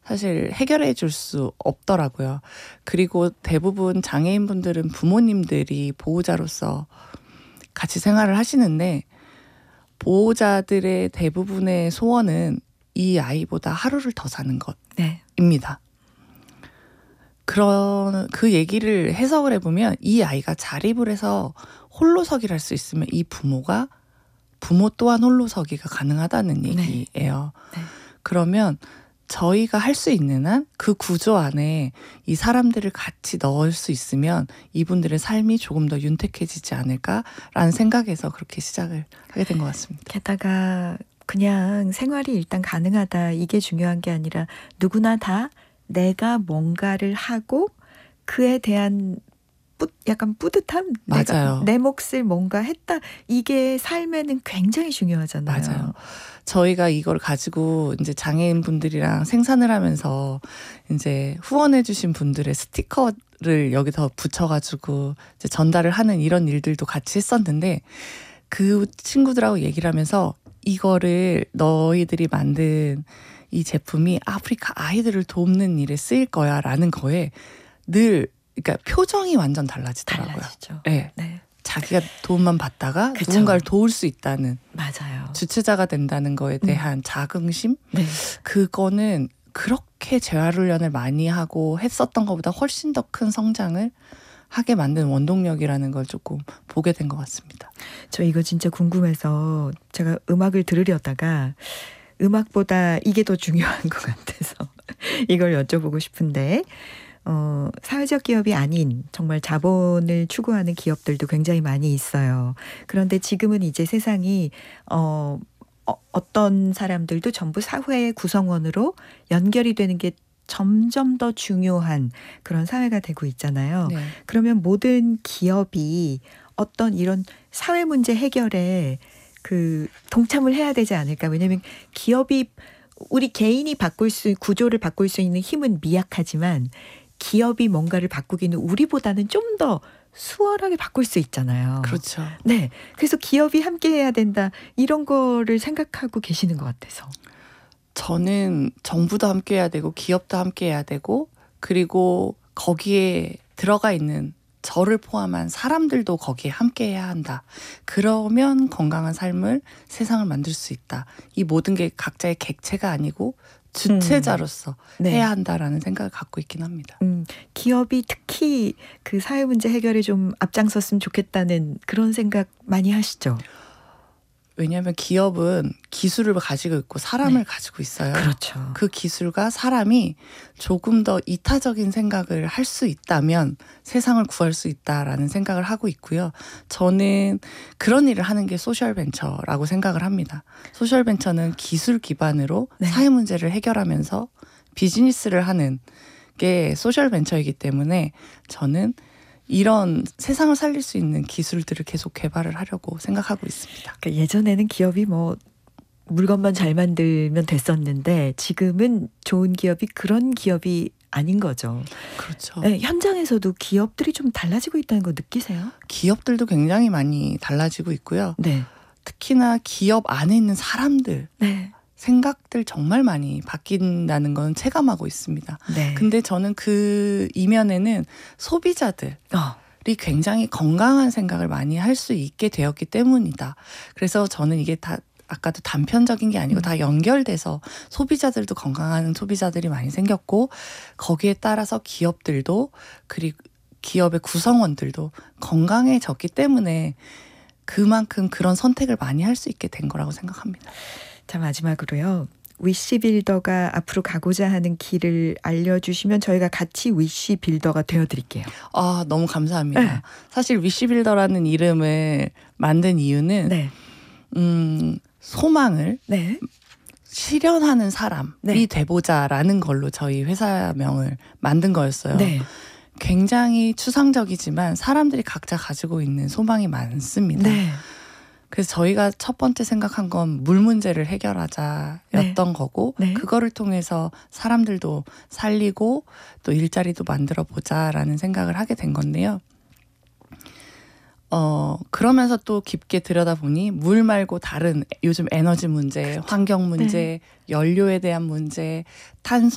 사실 해결해 줄 수 없더라고요. 그리고 대부분 장애인분들은 부모님들이 보호자로서 같이 생활을 하시는데 보호자들의 대부분의 소원은 이 아이보다 하루를 더 사는 것입니다. 그 얘기를 해석을 해보면 이 아이가 자립을 해서 홀로서기를 할 수 있으면 이 부모 또한 홀로서기가 가능하다는 얘기예요. 네. 그러면 저희가 할 수 있는 한 그 구조 안에 이 사람들을 같이 넣을 수 있으면 이분들의 삶이 조금 더 윤택해지지 않을까라는 생각에서 그렇게 시작을 하게 된 것 같습니다. 게다가 그냥 생활이 일단 가능하다 이게 중요한 게 아니라 누구나 다 내가 뭔가를 하고 그에 대한 약간 뿌듯함? 맞아요. 내 몫을 뭔가 했다. 이게 삶에는 굉장히 중요하잖아요. 맞아요. 저희가 이걸 가지고 이제 장애인분들이랑 생산을 하면서 이제 후원해주신 분들의 스티커를 여기서 붙여가지고 이제 전달을 하는 이런 일들도 같이 했었는데 그 친구들하고 얘기를 하면서 이거를 너희들이 만든 이 제품이 아프리카 아이들을 돕는 일에 쓰일 거야 라는 거에 늘 그러니까 표정이 완전 달라지더라고요. 달라지죠. 네. 네. 자기가 도움만 받다가 그쵸. 누군가를 도울 수 있다는 맞아요. 주체자가 된다는 거에 대한 자긍심? 네. 그거는 그렇게 재활훈련을 많이 하고 했었던 것보다 훨씬 더 큰 성장을 하게 만든 원동력이라는 걸 조금 보게 된 것 같습니다. 저 이거 진짜 궁금해서 제가 음악을 들으려다가 음악보다 이게 더 중요한 것 같아서 이걸 여쭤보고 싶은데 사회적 기업이 아닌 정말 자본을 추구하는 기업들도 굉장히 많이 있어요. 그런데 지금은 이제 세상이 어떤 사람들도 전부 사회의 구성원으로 연결이 되는 게 점점 더 중요한 그런 사회가 되고 있잖아요. 네. 그러면 모든 기업이 어떤 이런 사회 문제 해결에 동참을 해야 되지 않을까. 왜냐하면 기업이 우리 개인이 구조를 바꿀 수 있는 힘은 미약하지만 기업이 뭔가를 바꾸기는 우리보다는 좀 더 수월하게 바꿀 수 있잖아요. 그렇죠. 네. 그래서 기업이 함께 해야 된다. 이런 거를 생각하고 계시는 것 같아서. 저는 정부도 함께 해야 되고 기업도 함께 해야 되고 그리고 거기에 들어가 있는 저를 포함한 사람들도 거기에 함께 해야 한다. 그러면 건강한 삶을 세상을 만들 수 있다. 이 모든 게 각자의 객체가 아니고 주체자로서 네. 해야 한다라는 생각을 갖고 있긴 합니다. 기업이 특히 그 사회 문제 해결에 좀 앞장섰으면 좋겠다는 그런 생각 많이 하시죠? 왜냐하면 기업은 기술을 가지고 있고 사람을 네. 가지고 있어요. 그렇죠. 그 기술과 사람이 조금 더 이타적인 생각을 할 수 있다면 세상을 구할 수 있다라는 생각을 하고 있고요. 저는 그런 일을 하는 게 소셜벤처라고 생각을 합니다. 소셜벤처는 기술 기반으로 네. 사회 문제를 해결하면서 비즈니스를 하는 게 소셜벤처이기 때문에 저는 이런 세상을 살릴 수 있는 기술들을 계속 개발을 하려고 생각하고 있습니다. 그러니까 예전에는 기업이 물건만 잘 만들면 됐었는데 지금은 좋은 기업이 그런 기업이 아닌 거죠. 그렇죠. 네, 현장에서도 기업들이 좀 달라지고 있다는 거 느끼세요? 기업들도 굉장히 많이 달라지고 있고요. 네. 특히나 기업 안에 있는 사람들 네. 생각들 정말 많이 바뀐다는 건 체감하고 있습니다. 네. 근데 저는 그 이면에는 소비자들이 굉장히 건강한 생각을 많이 할 수 있게 되었기 때문이다. 그래서 저는 이게 다 아까도 단편적인 게 아니고 다 연결돼서 소비자들도 건강한 소비자들이 많이 생겼고 거기에 따라서 기업들도 그리고 기업의 구성원들도 건강해졌기 때문에 그만큼 그런 선택을 많이 할 수 있게 된 거라고 생각합니다. 자, 마지막으로요. 위시빌더가 앞으로 가고자 하는 길을 알려주시면 저희가 같이 위시빌더가 되어드릴게요. 아, 너무 감사합니다. 네. 사실 위시빌더라는 이름을 만든 이유는 네. 소망을 네. 실현하는 사람이 네. 돼보자라는 걸로 저희 회사명을 만든 거였어요. 네. 굉장히 추상적이지만 사람들이 각자 가지고 있는 소망이 많습니다. 네. 그래서 저희가 첫 번째 생각한 건 물 문제를 해결하자였던 거고 네. 그거를 통해서 사람들도 살리고 또 일자리도 만들어 보자라는 생각을 하게 된 건데요. 그러면서 또 깊게 들여다보니 물 말고 다른 요즘 에너지 문제, 환경 문제, 연료에 대한 문제, 탄소